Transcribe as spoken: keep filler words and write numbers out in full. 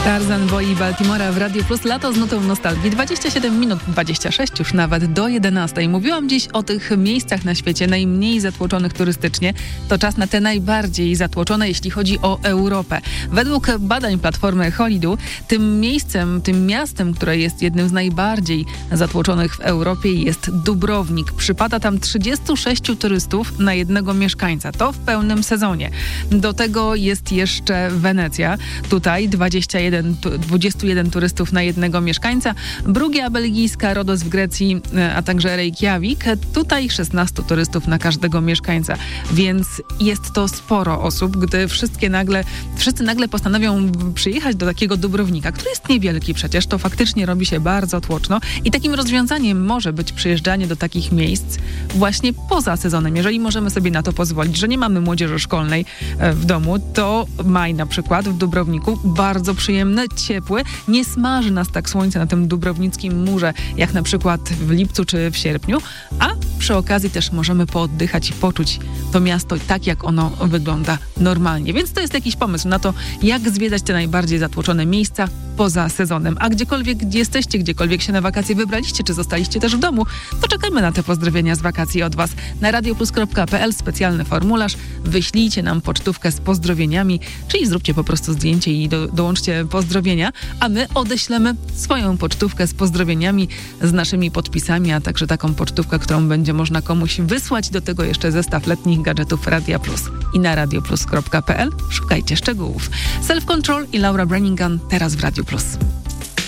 Tarzan Boy Baltimora w Radio Plus. Lato z nutą nostalgii. dwadzieścia siedem minut, dwadzieścia sześć już nawet do jedenastej. Mówiłam dziś o tych miejscach na świecie najmniej zatłoczonych turystycznie. To czas na te najbardziej zatłoczone, jeśli chodzi o Europę. Według badań platformy Holidu, tym miejscem, tym miastem, które jest jednym z najbardziej zatłoczonych w Europie, jest Dubrownik. Przypada tam trzydziestu sześciu turystów na jednego mieszkańca. To w pełnym sezonie. Do tego jest jeszcze Wenecja. Tutaj dwadzieścia jeden, dwadzieścia jeden turystów na jednego mieszkańca. Brugia belgijska, Rodos w Grecji, a także Reykjavik. Tutaj szesnastu turystów na każdego mieszkańca. Więc jest to sporo osób, gdy wszystkie nagle, wszyscy nagle postanowią przyjechać do takiego Dubrownika, który jest niewielki przecież, to faktycznie robi się bardzo tłoczno i takim rozwiązaniem może być przyjeżdżanie do takich miejsc właśnie poza sezonem. Jeżeli możemy sobie na to pozwolić, że nie mamy młodzieży szkolnej w domu, to maj na przykład w Dubrowniku bardzo przyjemny, ciepły. Nie smaży nas tak słońce na tym dubrownickim murze, jak na przykład w lipcu czy w sierpniu, a przy okazji też możemy pooddychać i poczuć to miasto tak, jak ono wygląda normalnie. Więc to jest jakiś pomysł na to, jak zwiedzać te najbardziej zatłoczone miejsca poza sezonem. A gdziekolwiek gdzie jesteście, gdziekolwiek się na wakacje wybraliście, czy zostaliście też w domu, to czekamy na te pozdrowienia z wakacji od Was. Na radioplus kropka pe el specjalny formularz. Wyślijcie nam pocztówkę z pozdrowieniami, czyli zróbcie po prostu zdjęcie i do, dołączcie pozdrowienia, a my odeślemy swoją pocztówkę z pozdrowieniami, z naszymi podpisami, a także taką pocztówkę, którą będzie można komuś wysłać. Do tego jeszcze zestaw letnich gadżetów Radia Plus. I na radioplus kropka pe el szukajcie szczegółów. Self Control i Laura Branigan teraz w Radio Plus.